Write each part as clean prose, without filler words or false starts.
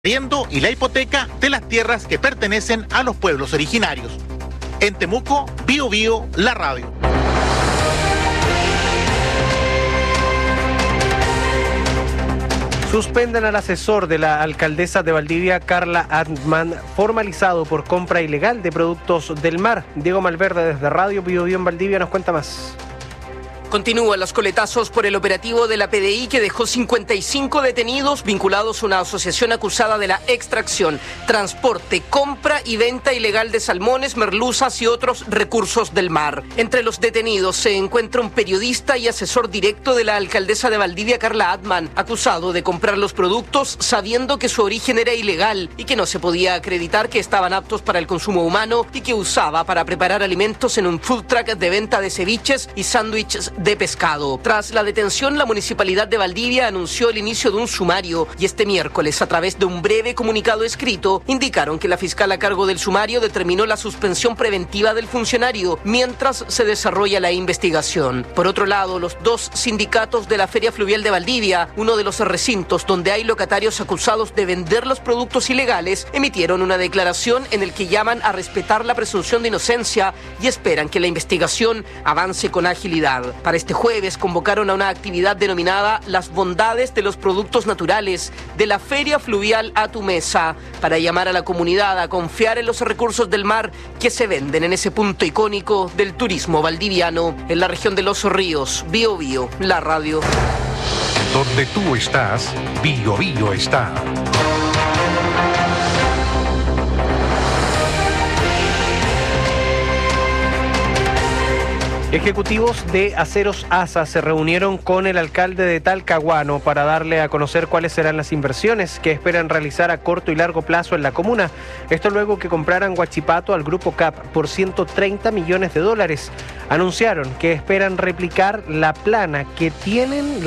arriendo y la hipoteca de las tierras que pertenecen a los pueblos originarios. En Temuco, Bío Bío, la radio. Suspenden al asesor de la alcaldesa de Valdivia, Carla Adman, formalizado por compra ilegal de productos del mar. Diego Malverde desde Radio Bío Bío en Valdivia nos cuenta más. Continúan los coletazos por el operativo de la PDI que dejó 55 detenidos vinculados a una asociación acusada de la extracción, transporte, compra y venta ilegal de salmones, merluzas y otros recursos del mar. Entre los detenidos se encuentra un periodista y asesor directo de la alcaldesa de Valdivia, Carla Adman, acusado de comprar los productos sabiendo que su origen era ilegal y que no se podía acreditar que estaban aptos para el consumo humano y que usaba para preparar alimentos en un food truck de venta de ceviches y sándwiches de pescado. Tras la detención, la Municipalidad de Valdivia anunció el inicio de un sumario y este miércoles, a través de un breve comunicado escrito, indicaron que la fiscal a cargo del sumario determinó la suspensión preventiva del funcionario mientras se desarrolla la investigación. Por otro lado, los dos sindicatos de la Feria Fluvial de Valdivia, uno de los recintos donde hay locatarios acusados de vender los productos ilegales, emitieron una declaración en el que llaman a respetar la presunción de inocencia y esperan que la investigación avance con agilidad. Para este jueves convocaron a una actividad denominada Las bondades de los productos naturales, de la Feria Fluvial a tu mesa, para llamar a la comunidad a confiar en los recursos del mar que se venden en ese punto icónico del turismo valdiviano, en la región de Los Ríos. Bío Bío, la radio. Donde tú estás, Bío Bío está. Ejecutivos de Aceros ASA se reunieron con el alcalde de Talcahuano para darle a conocer cuáles serán las inversiones que esperan realizar a corto y largo plazo en la comuna. Esto luego que compraran Huachipato al Grupo CAP por $130 millones. Anunciaron que esperan replicar la planta que tienen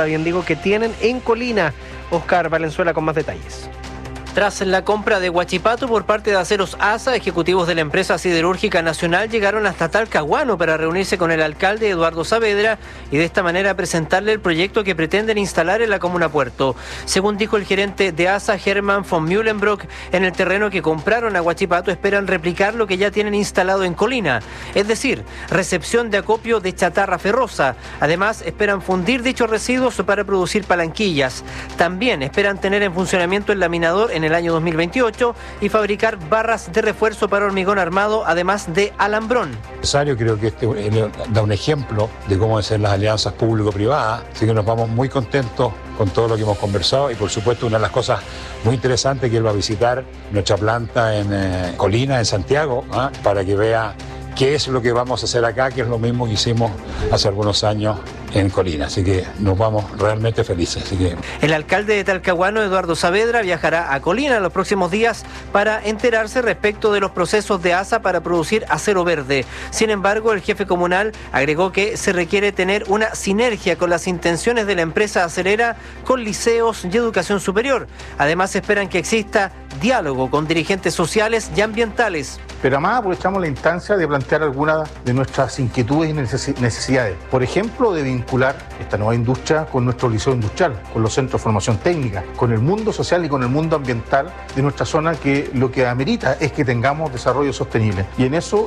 en Colina. Oscar Valenzuela con más detalles. Tras la compra de Huachipato por parte de Aceros ASA, ejecutivos de la empresa siderúrgica nacional llegaron hasta Talcahuano para reunirse con el alcalde Eduardo Saavedra y de esta manera presentarle el proyecto que pretenden instalar en la comuna Puerto. Según dijo el gerente de ASA, Hermann von Mühlenbrock, en el terreno que compraron a Huachipato esperan replicar lo que ya tienen instalado en Colina, es decir, recepción de acopio de chatarra ferrosa. Además, esperan fundir dichos residuos para producir palanquillas. También esperan tener en funcionamiento el laminador en el año 2028 y fabricar barras de refuerzo para hormigón armado, además de alambrón. Creo que este da un ejemplo de cómo deben ser las alianzas público-privadas, así que nos vamos muy contentos con todo lo que hemos conversado y por supuesto una de las cosas muy interesantes que él va a visitar nuestra planta en Colina, en Santiago, para que vea qué es lo que vamos a hacer acá, que es lo mismo que hicimos hace algunos años en Colina, así que nos vamos realmente felices. El alcalde de Talcahuano, Eduardo Saavedra, viajará a Colina en los próximos días para enterarse respecto de los procesos de ASA para producir acero verde. Sin embargo, el jefe comunal agregó que se requiere tener una sinergia con las intenciones de la empresa acerera con liceos y educación superior. Además, esperan que exista diálogo con dirigentes sociales y ambientales. Pero además aprovechamos la instancia de plantear algunas de nuestras inquietudes y necesidades. Por ejemplo, de vincular esta nueva industria con nuestro liceo industrial, con los centros de formación técnica, con el mundo social y con el mundo ambiental de nuestra zona, que lo que amerita es que tengamos desarrollo sostenible. Y en eso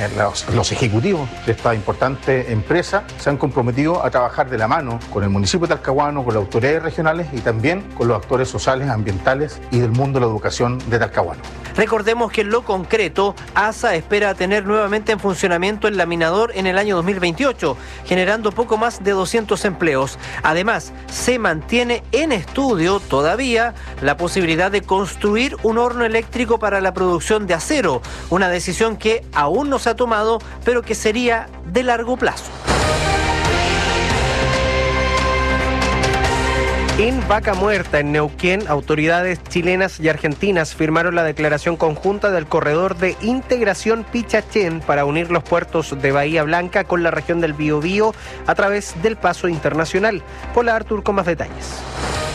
los ejecutivos de esta importante empresa se han comprometido a trabajar de la mano con el municipio de Talcahuano, con las autoridades regionales y también con los actores sociales, ambientales y del mundo de la educación de Talcahuano. Recordemos que en lo concreto, ASA espera tener nuevamente en funcionamiento el laminador en el año 2028, generando poco más de 200 empleos. Además, se mantiene en estudio todavía la posibilidad de construir un horno eléctrico para la producción de acero, una decisión que aún no se ha tomado, pero que sería de largo plazo. En Vaca Muerta, en Neuquén, autoridades chilenas y argentinas firmaron la declaración conjunta del corredor de integración Pichachén para unir los puertos de Bahía Blanca con la región del Biobío a través del paso internacional. Hola Artur, con más detalles.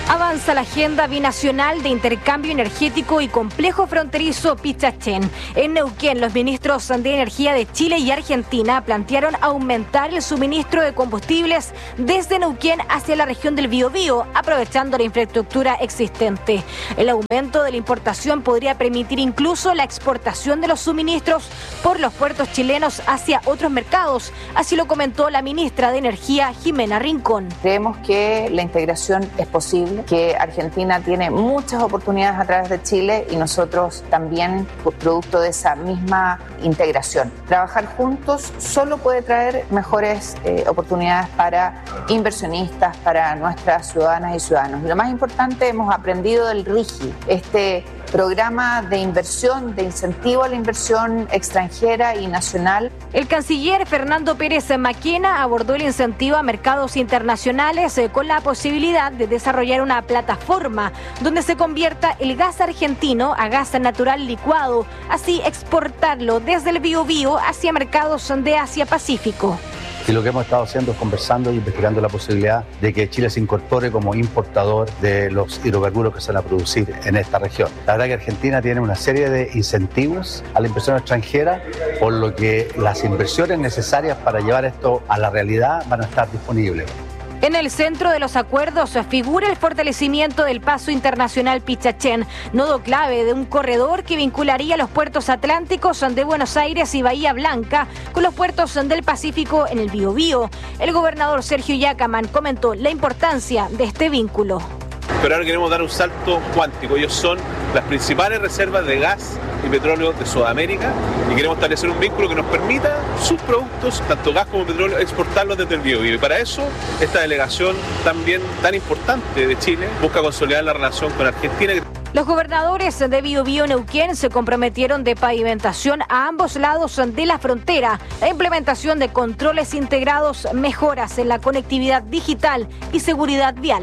Avanza la agenda binacional de intercambio energético y complejo fronterizo Pichachén. En Neuquén, los ministros de Energía de Chile y Argentina plantearon aumentar el suministro de combustibles desde Neuquén hacia la región del Biobío, aprovechando la infraestructura existente. El aumento de la importación podría permitir incluso la exportación de los suministros por los puertos chilenos hacia otros mercados. Así lo comentó la ministra de Energía, Jimena Rincón. Creemos que la integración es posible, que Argentina tiene muchas oportunidades a través de Chile y nosotros también, producto de esa misma integración. Trabajar juntos solo puede traer mejores oportunidades para inversionistas, para nuestras ciudadanas y ciudadanos. Y lo más importante, hemos aprendido del RIGI, este programa de inversión, de incentivo a la inversión extranjera y nacional. El canciller Fernando Pérez Maquena abordó el incentivo a mercados internacionales con la posibilidad de desarrollar una plataforma donde se convierta el gas argentino a gas natural licuado, así exportarlo desde el Biobío hacia mercados de Asia-Pacífico. Y lo que hemos estado haciendo es conversando y investigando la posibilidad de que Chile se incorpore como importador de los hidrocarburos que se van a producir en esta región. La verdad que Argentina tiene una serie de incentivos a la inversión extranjera, por lo que las inversiones necesarias para llevar esto a la realidad van a estar disponibles. En el centro de los acuerdos figura el fortalecimiento del paso internacional Pichachén, nodo clave de un corredor que vincularía los puertos atlánticos de Buenos Aires y Bahía Blanca con los puertos del Pacífico en el Biobío. El gobernador Sergio Yacaman comentó la importancia de este vínculo. Pero ahora queremos dar un salto cuántico. Ellos son las principales reservas de gas y petróleo de Sudamérica y queremos establecer un vínculo que nos permita sus productos, tanto gas como petróleo, exportarlos desde el Biobío. Y para eso, esta delegación también tan importante de Chile busca consolidar la relación con Argentina. Los gobernadores de Biobío y Neuquén se comprometieron de pavimentación a ambos lados de la frontera, la implementación de controles integrados, mejoras en la conectividad digital y seguridad vial.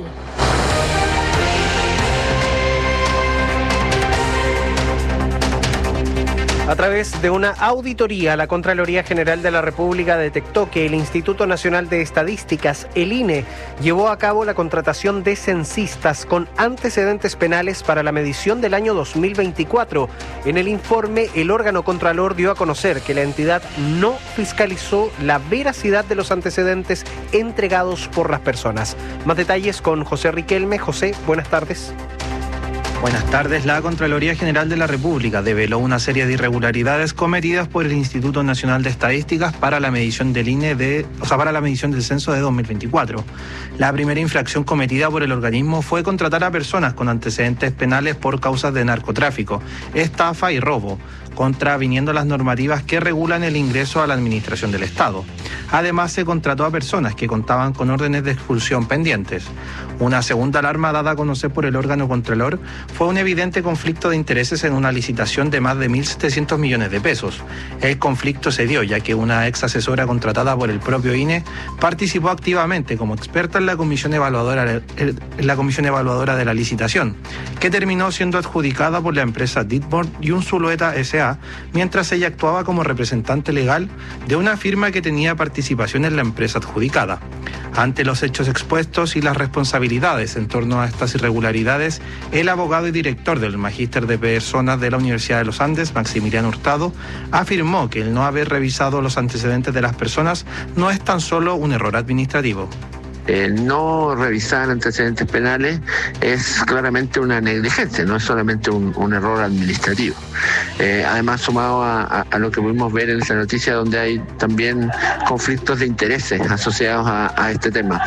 A través de una auditoría, la Contraloría General de la República detectó que el Instituto Nacional de Estadísticas, el INE, llevó a cabo la contratación de censistas con antecedentes penales para la medición del año 2024. En el informe, el órgano contralor dio a conocer que la entidad no fiscalizó la veracidad de los antecedentes entregados por las personas. Más detalles con José Riquelme. José, buenas tardes. Buenas tardes. La Contraloría General de la República develó una serie de irregularidades cometidas por el Instituto Nacional de Estadísticas para la medición del INE para la medición del censo de 2024. La primera infracción cometida por el organismo fue contratar a personas con antecedentes penales por causas de narcotráfico, estafa y robo, contraviniendo las normativas que regulan el ingreso a la administración del Estado. Además, se contrató a personas que contaban con órdenes de expulsión pendientes. Una segunda alarma dada a conocer por el órgano contralor fue un evidente conflicto de intereses en una licitación de más de 1.700 millones de pesos. El conflicto se dio ya que una ex asesora contratada por el propio INE participó activamente como experta en la comisión evaluadora de la licitación, que terminó siendo adjudicada por la empresa Ditborn y un Zulueta S.A., mientras ella actuaba como representante legal de una firma que tenía participación en la empresa adjudicada. Ante los hechos expuestos y las responsabilidades en torno a estas irregularidades, el abogado y director del Magíster de Personas de la Universidad de los Andes, Maximiliano Hurtado, afirmó que el no haber revisado los antecedentes de las personas no es tan solo un error administrativo. El no revisar antecedentes penales es claramente una negligencia, no es solamente un error administrativo. Además, sumado a lo que pudimos ver en esa noticia, donde hay también conflictos de intereses asociados a este tema.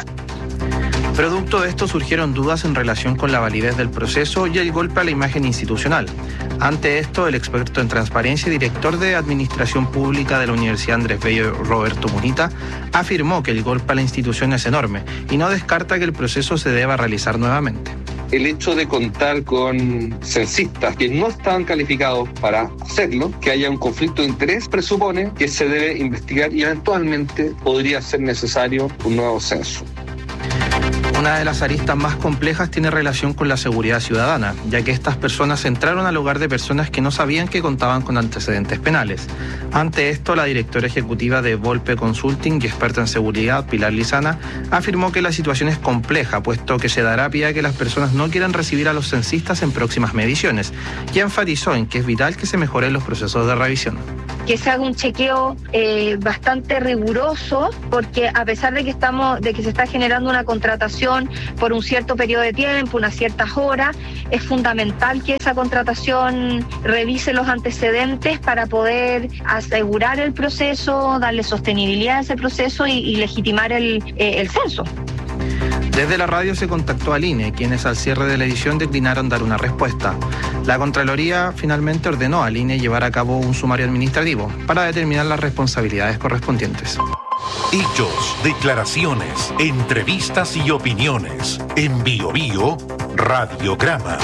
Producto de esto surgieron dudas en relación con la validez del proceso y el golpe a la imagen institucional. Ante esto, el experto en transparencia y director de Administración Pública de la Universidad Andrés Bello, Roberto Munita, afirmó que el golpe a la institución es enorme y no descarta que el proceso se deba realizar nuevamente. El hecho de contar con censistas que no están calificados para hacerlo, que haya un conflicto de interés, presupone que se debe investigar y eventualmente podría ser necesario un nuevo censo. Una de las aristas más complejas tiene relación con la seguridad ciudadana, ya que estas personas entraron al hogar de personas que no sabían que contaban con antecedentes penales. Ante esto, la directora ejecutiva de Volpe Consulting y experta en seguridad, Pilar Lizana, afirmó que la situación es compleja, puesto que se dará pie a que las personas no quieran recibir a los censistas en próximas mediciones, y enfatizó en que es vital que se mejoren los procesos de revisión. Que se haga un chequeo bastante riguroso, porque a pesar de que se está generando una contratación por un cierto periodo de tiempo, unas ciertas horas, es fundamental que esa contratación revise los antecedentes para poder asegurar el proceso, darle sostenibilidad a ese proceso y legitimar el censo. Desde la radio se contactó al INE, quienes al cierre de la edición declinaron dar una respuesta. La Contraloría finalmente ordenó al INE llevar a cabo un sumario administrativo para determinar las responsabilidades correspondientes. Hechos, declaraciones, entrevistas y opiniones. En Bio Bio, Radiograma.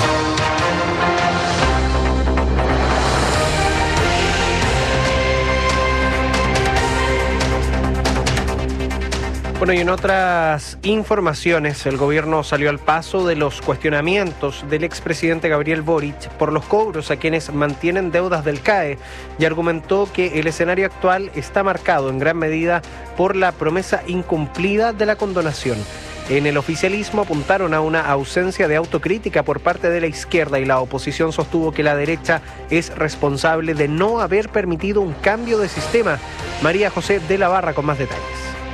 Bueno, y en otras informaciones, el gobierno salió al paso de los cuestionamientos del expresidente Gabriel Boric por los cobros a quienes mantienen deudas del CAE y argumentó que el escenario actual está marcado en gran medida por la promesa incumplida de la condonación. En el oficialismo apuntaron a una ausencia de autocrítica por parte de la izquierda y la oposición sostuvo que la derecha es responsable de no haber permitido un cambio de sistema. María José de la Barra con más detalles.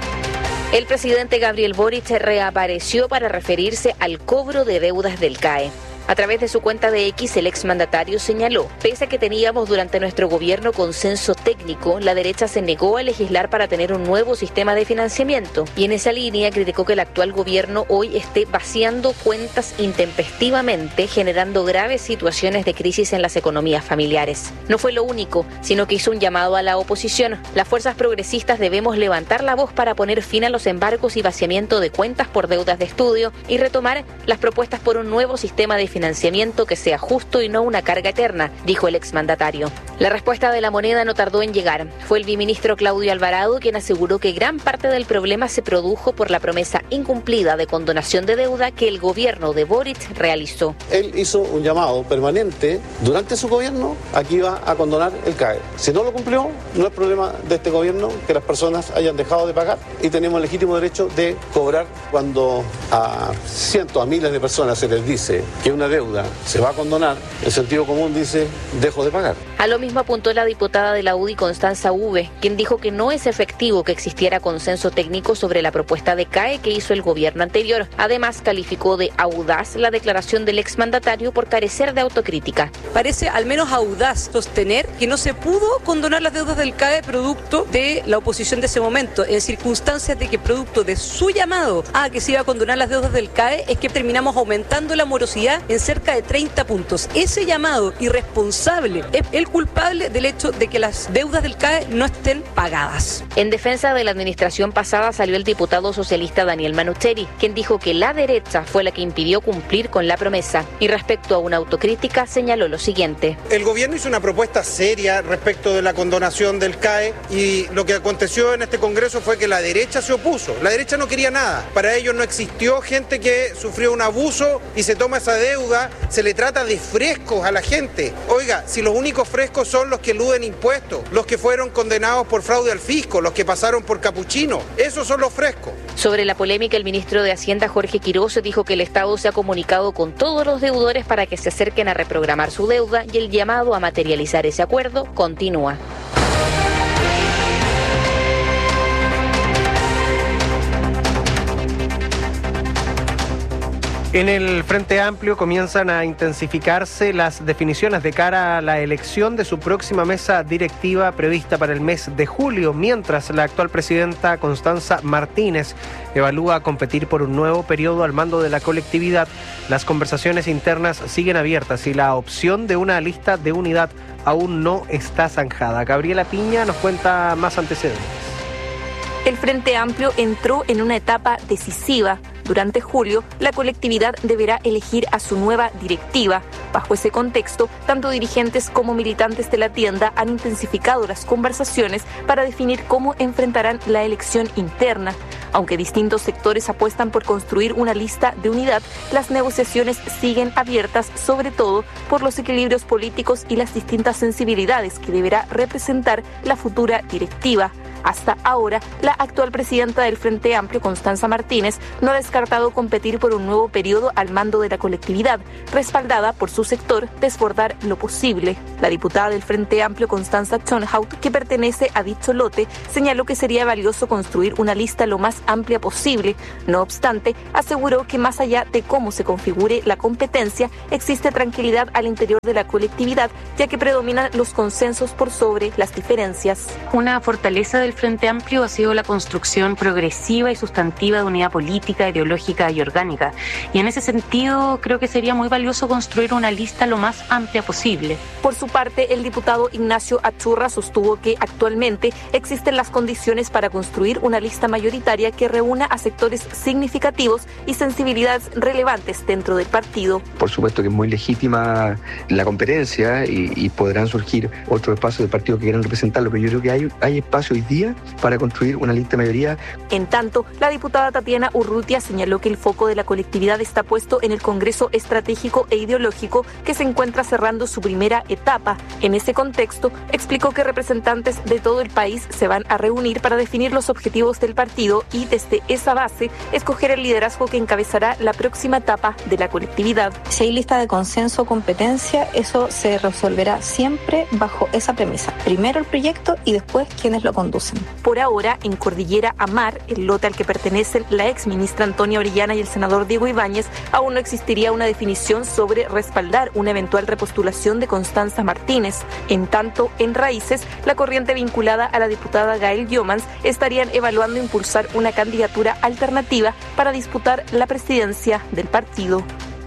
El presidente Gabriel Boric reapareció para referirse al cobro de deudas del CAE. A través de su cuenta de X, el exmandatario señaló, pese a que teníamos durante nuestro gobierno consenso técnico, la derecha se negó a legislar para tener un nuevo sistema de financiamiento. Y en esa línea criticó que el actual gobierno hoy esté vaciando cuentas intempestivamente, generando graves situaciones de crisis en las economías familiares. No fue lo único, sino que hizo un llamado a la oposición. Las fuerzas progresistas debemos levantar la voz para poner fin a los embargos y vaciamiento de cuentas por deudas de estudio y retomar las propuestas por un nuevo sistema de financiamiento que sea justo y no una carga eterna, dijo el exmandatario. La respuesta de la moneda no tardó en llegar. Fue el viceministro Claudio Alvarado quien aseguró que gran parte del problema se produjo por la promesa incumplida de condonación de deuda que el gobierno de Boric realizó. Él hizo un llamado permanente durante su gobierno a que iba a condonar el CAE. Si no lo cumplió, no es problema de este gobierno que las personas hayan dejado de pagar y tenemos el legítimo derecho de cobrar. Cuando a cientos, a miles de personas se les dice que una deuda se va a condonar, el sentido común dice, dejo de pagar. A lo mismo apuntó la diputada de la UDI, Constanza Uve, quien dijo que no es efectivo que existiera consenso técnico sobre la propuesta de CAE que hizo el gobierno anterior. Además, calificó de audaz la declaración del exmandatario por carecer de autocrítica. Parece al menos audaz sostener que no se pudo condonar las deudas del CAE producto de la oposición de ese momento, en circunstancias de que producto de su llamado a que se iba a condonar las deudas del CAE es que terminamos aumentando la morosidad en cerca de 30 puntos. Ese llamado irresponsable es el culpable del hecho de que las deudas del CAE no estén pagadas. En defensa de la administración pasada salió el diputado socialista Daniel Manucheri, quien dijo que la derecha fue la que impidió cumplir con la promesa. Y respecto a una autocrítica, señaló lo siguiente. El gobierno hizo una propuesta seria respecto de la condonación del CAE y lo que aconteció en este Congreso fue que la derecha se opuso. La derecha no quería nada. Para ellos no existió gente que sufrió un abuso y se toma esa deuda, se le trata de frescos a la gente. Oiga, si los únicos frescos son los que eluden impuestos, los que fueron condenados por fraude al fisco, los que pasaron por capuchino, esos son los frescos. Sobre la polémica, el ministro de Hacienda, Jorge Quiroz, dijo que el Estado se ha comunicado con todos los deudores para que se acerquen a reprogramar su deuda y el llamado a materializar ese acuerdo continúa. En el Frente Amplio comienzan a intensificarse las definiciones de cara a la elección de su próxima mesa directiva prevista para el mes de julio, mientras la actual presidenta Constanza Martínez evalúa competir por un nuevo periodo al mando de la colectividad. Las conversaciones internas siguen abiertas y la opción de una lista de unidad aún no está zanjada. Gabriela Piña nos cuenta más antecedentes. El Frente Amplio entró en una etapa decisiva. Durante julio, la colectividad deberá elegir a su nueva directiva. Bajo ese contexto, tanto dirigentes como militantes de la tienda han intensificado las conversaciones para definir cómo enfrentarán la elección interna. Aunque distintos sectores apuestan por construir una lista de unidad, las negociaciones siguen abiertas, sobre todo por los equilibrios políticos y las distintas sensibilidades que deberá representar la futura directiva. Hasta ahora, la actual presidenta del Frente Amplio, Constanza Martínez, no ha descartado competir por un nuevo periodo al mando de la colectividad, respaldada por su sector Desbordar lo Posible. La diputada del Frente Amplio, Constanza Tschonhaut, que pertenece a dicho lote, señaló que sería valioso construir una lista lo más amplia posible. No obstante, aseguró que más allá de cómo se configure la competencia, existe tranquilidad al interior de la colectividad, ya que predominan los consensos por sobre las diferencias. Una fortaleza del Frente Amplio ha sido la construcción progresiva y sustantiva de unidad política, ideológica y orgánica. Y en ese sentido, creo que sería muy valioso construir una lista lo más amplia posible. Por su parte, el diputado Ignacio Achurra sostuvo que actualmente existen las condiciones para construir una lista mayoritaria que reúna a sectores significativos y sensibilidades relevantes dentro del partido. Por supuesto que es muy legítima la competencia y podrán surgir otros espacios del partido que quieran representarlo, pero yo creo que hay espacio hoy día para construir una lista de mayoría. En tanto, la diputada Tatiana Urrutia señaló que el foco de la colectividad está puesto en el Congreso Estratégico e Ideológico que se encuentra cerrando su primera etapa. En ese contexto, explicó que representantes de todo el país se van a reunir para definir los objetivos del partido y desde esa base escoger el liderazgo que encabezará la próxima etapa de la colectividad. Si hay lista de consenso o competencia, eso se resolverá siempre bajo esa premisa. Primero el proyecto y después quienes lo conducen. Por ahora, en Cordillera Amar, el lote al que pertenecen la exministra Antonia Orellana y el senador Diego Ibáñez, aún no existiría una definición sobre respaldar una eventual repostulación de Constanza Martínez. En tanto, en Raíces, la corriente vinculada a la diputada Gael Yomans estarían evaluando impulsar una candidatura alternativa para disputar la presidencia del partido.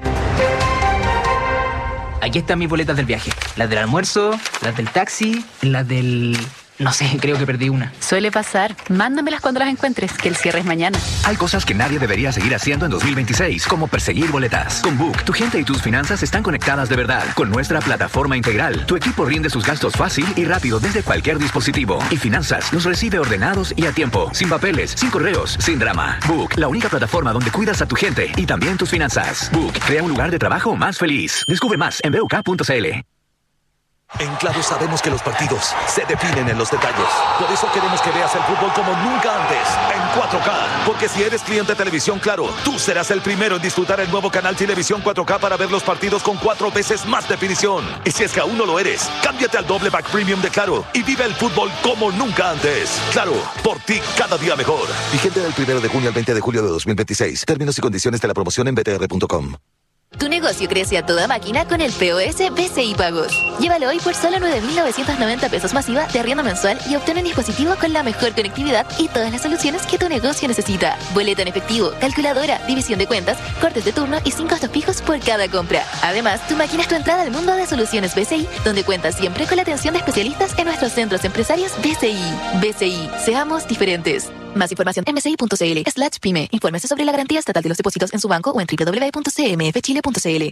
Aquí están mis boletas del viaje. Las del almuerzo, las del taxi, las del... No sé, creo que perdí una. Suele pasar. Mándamelas cuando las encuentres, que el cierre es mañana. Hay cosas que nadie debería seguir haciendo en 2026, como perseguir boletas. Con Book, tu gente y tus finanzas están conectadas de verdad. Con nuestra plataforma integral, tu equipo rinde sus gastos fácil y rápido desde cualquier dispositivo. Y Finanzas los recibe ordenados y a tiempo, sin papeles, sin correos, sin drama. Book, la única plataforma donde cuidas a tu gente y también tus finanzas. Book, crea un lugar de trabajo más feliz. Descubre más en BUK.cl. En Claro sabemos que los partidos se definen en los detalles. Por eso queremos que veas el fútbol como nunca antes, en 4K. Porque si eres cliente de Televisión Claro, tú serás el primero en disfrutar el nuevo canal Televisión 4K para ver los partidos con 4 veces más definición. Y si es que aún no lo eres, cámbiate al doble pack premium de Claro y vive el fútbol como nunca antes. Claro, por ti cada día mejor. Vigente del 1 de junio al 20 de julio de 2026. Términos y condiciones de la promoción en btr.com. Tu negocio crece a toda máquina con el POS BCI Pagos. Llévalo hoy por solo 9.990 pesos masiva de arriendo mensual y obtén un dispositivo con la mejor conectividad y todas las soluciones que tu negocio necesita. Boleto en efectivo, calculadora, división de cuentas, cortes de turno y sin costos fijos por cada compra. Además, tu máquina es tu entrada al mundo de soluciones BCI, donde cuentas siempre con la atención de especialistas en nuestros centros empresarios BCI. BCI, seamos diferentes. Más información en bci.cl/pyme. Infórmese sobre la garantía estatal de los depósitos en su banco o en www.cmfchile.cl.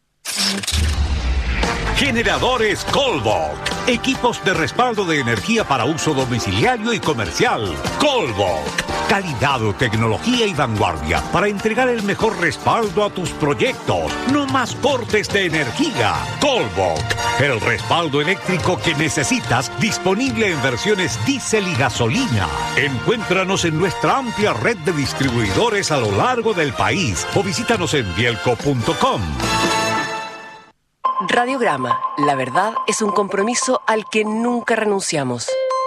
Generadores Colbok. Equipos de respaldo de energía para uso domiciliario y comercial. Colbok. Calidad, tecnología y vanguardia para entregar el mejor respaldo a tus proyectos. No más cortes de energía. Colbok. El respaldo eléctrico que necesitas, disponible en versiones diésel y gasolina. Encuéntranos en nuestra amplia red de distribuidores a lo largo del país o visítanos en bielco.com. Radiograma. La verdad es un compromiso al que nunca renunciamos.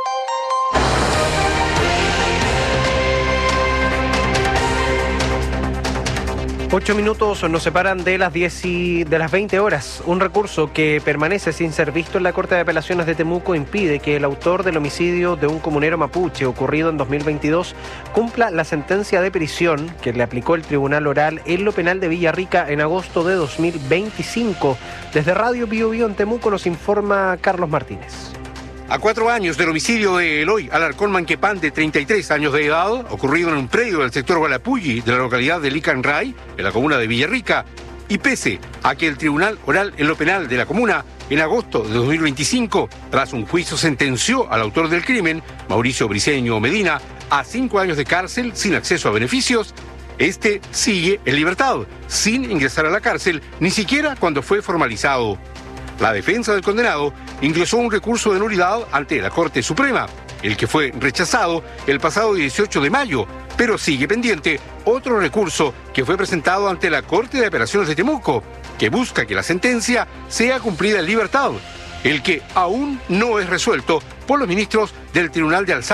8 minutos nos separan de las 20 horas. Un recurso que permanece sin ser visto en la Corte de Apelaciones de Temuco impide que el autor del homicidio de un comunero mapuche ocurrido en 2022 cumpla la sentencia de prisión que le aplicó el Tribunal Oral en lo penal de Villarrica en agosto de 2025. Desde Radio Bio Bio en Temuco nos informa Carlos Martínez. A 4 años del homicidio de Eloy Alarcón Manquepán, de 33 años de edad, ocurrido en un predio del sector Gualapulli de la localidad de Licanray, en la comuna de Villarrica, y pese a que el Tribunal Oral en lo penal de la comuna, en agosto de 2025, tras un juicio sentenció al autor del crimen, Mauricio Briceño Medina, a 5 años de cárcel sin acceso a beneficios, este sigue en libertad, sin ingresar a la cárcel, ni siquiera cuando fue formalizado. La defensa del condenado ingresó un recurso de nulidad ante la Corte Suprema, el que fue rechazado el pasado 18 de mayo, pero sigue pendiente otro recurso que fue presentado ante la Corte de Apelaciones de Temuco, que busca que la sentencia sea cumplida en libertad, el que aún no es resuelto por los ministros del Tribunal de Alzada.